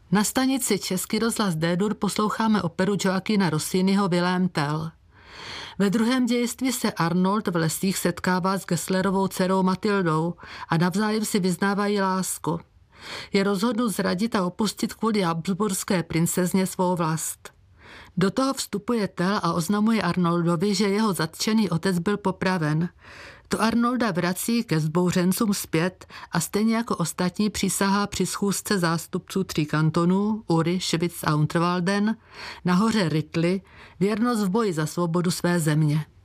Na stanici Český rozhlas D-dur posloucháme operu Joaquina Rossiniho Vilém Tell. Ve druhém dějství se Arnold v lesích setkává s Gesslerovou dcerou Matildou a navzájem si vyznávají lásku. Je rozhodnut zradit a opustit kvůli habsburské princezně svou vlast. Do toho vstupuje Tell a oznamuje Arnoldovi, že jeho zatčený otec byl popraven. To Arnolda vrací ke vzbouřencům zpět a stejně jako ostatní přísahá při schůzce zástupců 3 kantonů, Uri, Schwyz a Unterwalden, nahoře Ritli, věrnost v boji za svobodu své země.